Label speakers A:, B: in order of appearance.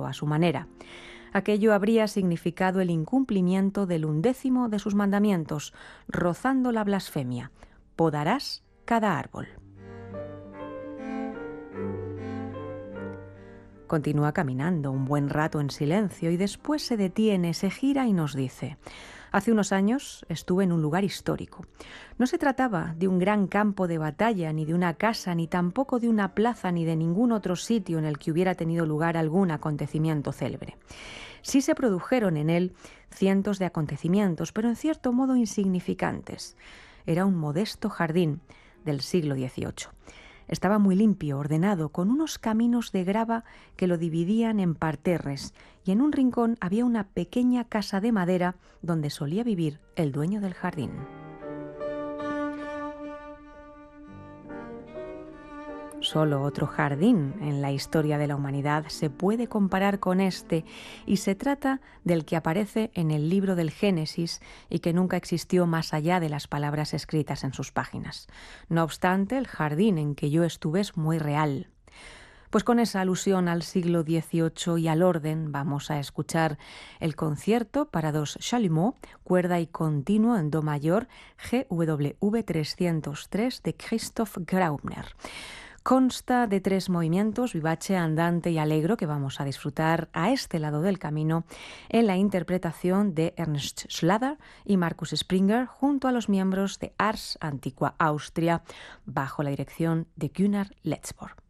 A: a su manera. Aquello habría significado el incumplimiento del 11º de sus mandamientos, rozando la blasfemia: podarás cada árbol. Continúa caminando un buen rato en silencio y después se detiene, se gira y nos dice: hace unos años estuve en un lugar histórico. No se trataba de un gran campo de batalla, ni de una casa, ni tampoco de una plaza, ni de ningún otro sitio en el que hubiera tenido lugar algún acontecimiento célebre. Sí se produjeron en él cientos de acontecimientos, pero en cierto modo insignificantes. Era un modesto jardín del siglo XVIII. Estaba muy limpio, ordenado, con unos caminos de grava que lo dividían en parterres, y en un rincón había una pequeña casa de madera donde solía vivir el dueño del jardín. Solo otro jardín en la historia de la humanidad se puede comparar con este, y se trata del que aparece en el libro del Génesis y que nunca existió más allá de las palabras escritas en sus páginas. No obstante, el jardín en que yo estuve es muy real. Pues con esa alusión al siglo XVIII y al orden, vamos a escuchar el concierto para dos chalumeaux, cuerda y continuo en do mayor, GWV 303 de Christoph Graupner. Consta de 3 movimientos, vivace, andante y allegro, que vamos a disfrutar a este lado del camino en la interpretación de Ernst Schlatter y Markus Springer junto a los miembros de Ars Antiqua Austria bajo la dirección de Gunnar Letzborg.